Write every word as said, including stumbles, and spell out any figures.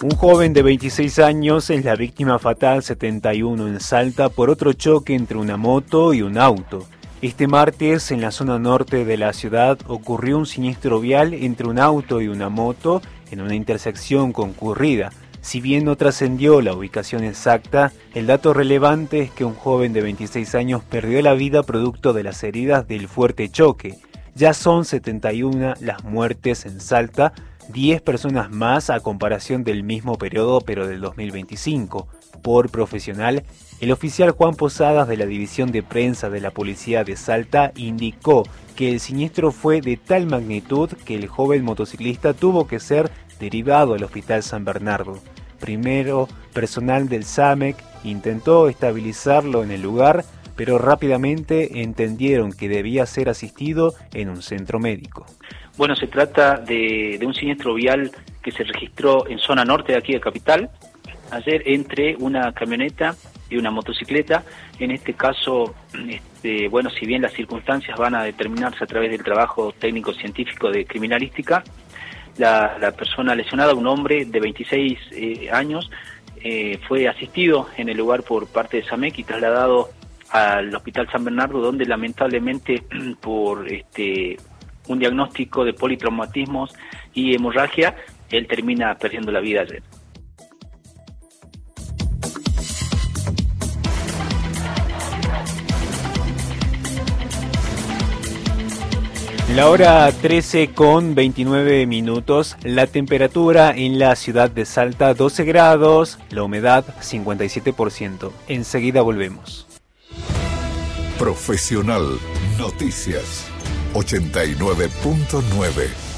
Un joven de veintiséis años es la víctima fatal setenta y uno en Salta por otro choque entre una moto y un auto. Este martes, en la zona norte de la ciudad, ocurrió un siniestro vial entre un auto y una moto en una intersección concurrida. Si bien no trascendió la ubicación exacta, el dato relevante es que un joven de veintiséis años perdió la vida producto de las heridas del fuerte choque. Ya son setenta y una las muertes en Salta, diez personas más a comparación del mismo periodo pero del dos mil veinticinco. Por profesional, el oficial Juan Posadas de la División de Prensa de la Policía de Salta indicó que el siniestro fue de tal magnitud que el joven motociclista tuvo que ser derivado al Hospital San Bernardo. Primero, personal del SAMEC intentó estabilizarlo en el lugar, pero rápidamente entendieron que debía ser asistido en un centro médico. Bueno, se trata de, de un siniestro vial que se registró en zona norte de aquí de Capital, ayer entre una camioneta y una motocicleta. En este caso, este, bueno, si bien las circunstancias van a determinarse a través del trabajo técnico-científico de criminalística, la, la persona lesionada, un hombre de veintiséis eh, años, eh, fue asistido en el lugar por parte de SAMEC y trasladado al Hospital San Bernardo, donde lamentablemente por este un diagnóstico de politraumatismos y hemorragia, él termina perdiendo la vida ayer. La hora trece con veintinueve minutos, la temperatura en la ciudad de Salta doce grados, la humedad cincuenta y siete por ciento. Enseguida volvemos. Profesional Noticias ochenta y nueve punto nueve.